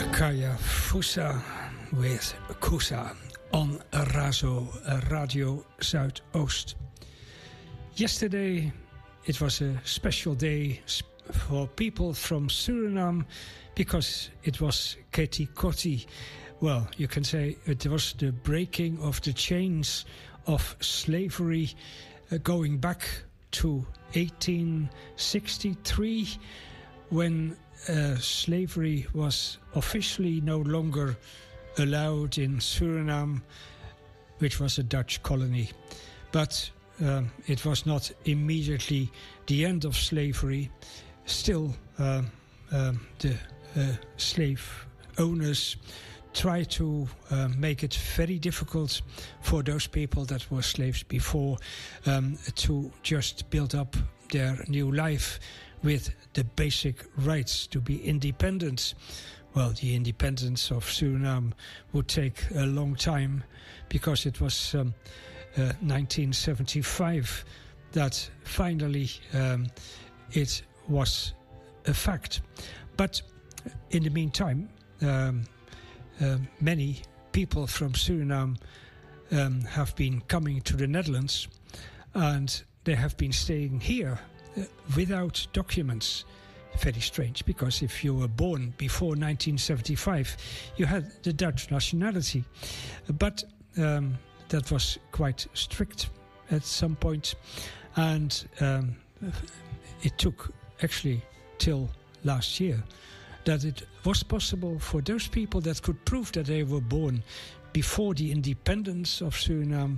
Kaya Fusa with Kusa on Razo Radio Zuidoost. Yesterday it was a special day for people from Suriname because it was Keti Koti. Well, you can say it was the breaking of the chains of slavery going back to 1863 when slavery was officially no longer allowed in Suriname, which was a Dutch colony. But it was not immediately the end of slavery. Still, the slave owners tried to make it very difficult for those people that were slaves before to just build up their new life with the basic rights to be independent. Well, the independence of Suriname would take a long time because it was 1975 that finally it was a fact. But in the meantime, many people from Suriname have been coming to the Netherlands, and they have been staying here without documents. Very strange, because if you were born before 1975, you had the Dutch nationality. But that was quite strict at some point, and it took actually till last year that it was possible for those people that could prove that they were born before the independence of Suriname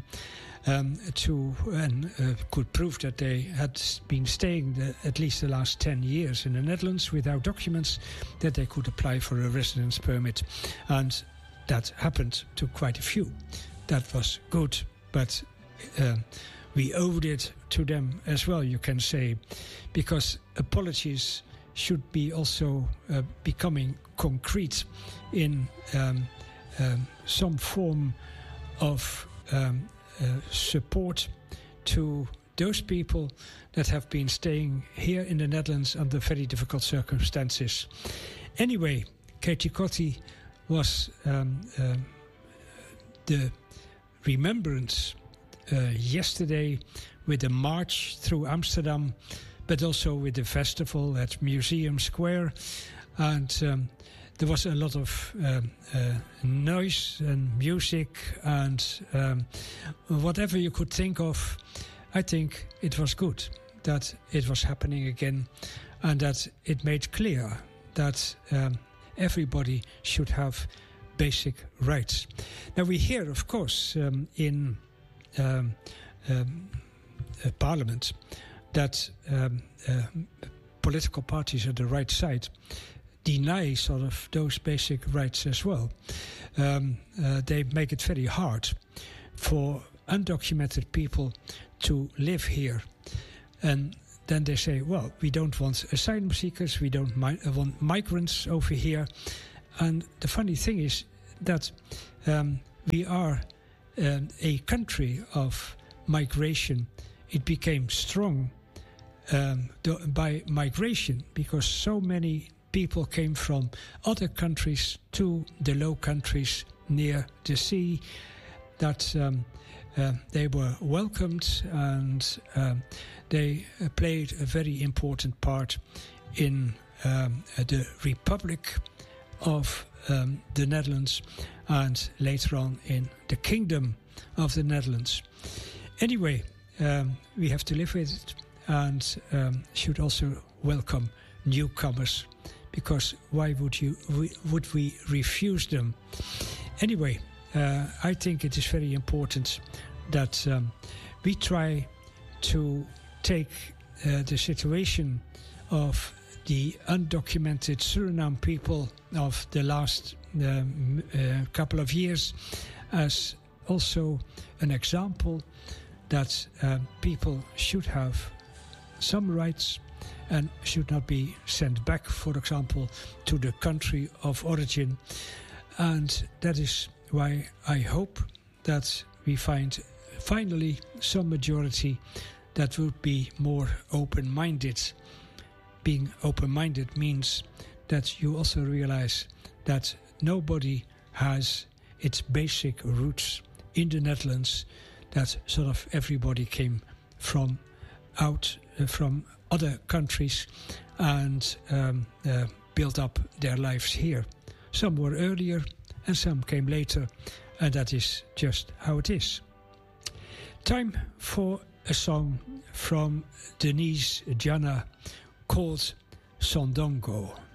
could prove that they had been staying at least the last 10 years in the Netherlands without documents, that they could apply for a residence permit. And that happened to quite a few. That was good, but we owed it to them as well, you can say, because apologies should be also becoming concrete in some form of support to those people that have been staying here in the Netherlands under very difficult circumstances. Anyway, Keti Koti was the remembrance yesterday with a march through Amsterdam, but also with the festival at Museum Square. And there was a lot of noise and music and whatever you could think of. I think it was good that it was happening again, and that it made clear that everybody should have basic rights. Now we hear, of course, in Parliament that political parties at the right side deny sort of those basic rights as well. They make it very hard for undocumented people to live here. And then they say, well, we don't want asylum seekers, we don't want migrants over here. And the funny thing is that we are a country of migration. It became strong by migration because so many people came from other countries to the Low Countries near the sea, that they were welcomed, and they played a very important part in the Republic of the Netherlands, and later on in the Kingdom of the Netherlands. Anyway, we have to live with it, and should also welcome newcomers, because why would we refuse them? Anyway, I think it is very important that we try to take the situation of the undocumented Suriname people of the last couple of years as also an example that people should have some rights and should not be sent back, for example, to the country of origin. And that is why I hope that we find finally some majority that would be more open-minded. Being open-minded means that you also realize that nobody has its basic roots in the Netherlands, that sort of everybody came from from other countries and built up their lives here. Some were earlier and some came later, and that is just how it is. Time for a song from Denise Jana called Sondongo.